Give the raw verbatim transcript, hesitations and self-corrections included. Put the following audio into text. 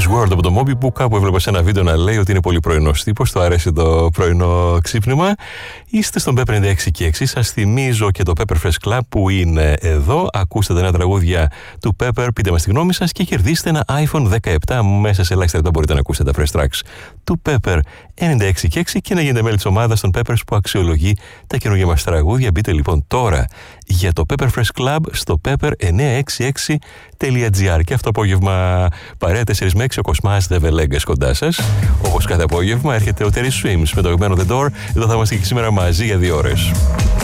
World από το Moby που κάπου έβλεπα σε ένα βίντεο να λέει ότι είναι πολύ πρωινός τύπος, του αρέσει το πρωινό ξύπνημα. Είστε στον Pepper ενενήντα έξι και έξι. Σας θυμίζω και το Pepper Fresh Club που είναι εδώ. Ακούστε τα νέα τραγούδια του Pepper, πείτε μας τη γνώμη σας και κερδίστε ένα iPhone δεκαεπτά. Μέσα σε ελάχιστα λεπτά μπορείτε να ακούσετε τα Fresh Tracks του Pepper ενενήντα έξι και έξι και να γίνετε μέλη της ομάδας των Peppers που αξιολογεί τα καινούργια μας τραγούδια. Μπείτε λοιπόν τώρα για το Pepper Fresh Club στο pepper εννιακόσια εξήντα έξι τελεία τζι άρ. Και αυτό το απόγευμα παρέα τέσσερα με έξι ο Κοσμάς Δεβελέγκας κοντά σας. Όπως κάθε απόγευμα έρχεται ο Terry Swims με το αγαπημένο The Door. Εδώ θα είμαστε και σήμερα μαζί για δύο ώρες.